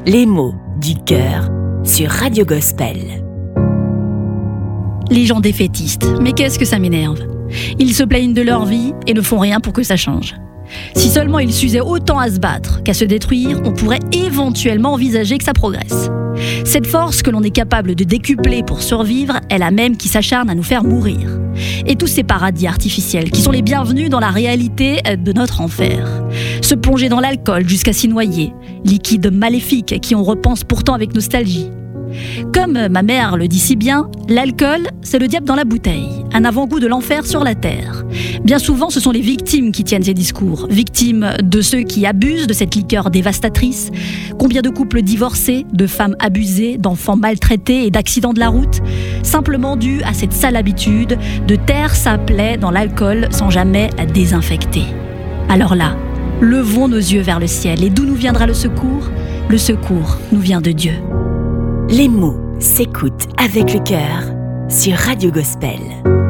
Les mots du cœur sur Radio Gospel. Les gens défaitistes, mais qu'est-ce que ça m'énerve. Ils se plaignent de leur vie et ne font rien pour que ça change. Si seulement ils s'usaient autant à se battre qu'à se détruire, on pourrait éventuellement envisager que ça progresse. Cette force que l'on est capable de décupler pour survivre est la même qui s'acharne à nous faire mourir. Et tous ces paradis artificiels qui sont les bienvenus dans la réalité de notre enfer. Se plonger dans l'alcool jusqu'à s'y noyer, liquide maléfique qui on repense pourtant avec nostalgie. Comme ma mère le dit si bien, l'alcool, c'est le diable dans la bouteille, un avant-goût de l'enfer sur la terre. Bien souvent, ce sont les victimes qui tiennent ces discours, victimes de ceux qui abusent de cette liqueur dévastatrice. Combien de couples divorcés, de femmes abusées, d'enfants maltraités et d'accidents de la route, simplement dus à cette sale habitude de taire sa plaie dans l'alcool sans jamais la désinfecter. Alors là, levons nos yeux vers le ciel et d'où nous viendra le secours? Le secours nous vient de Dieu. Les mots s'écoutent avec le cœur sur Radio Gospel.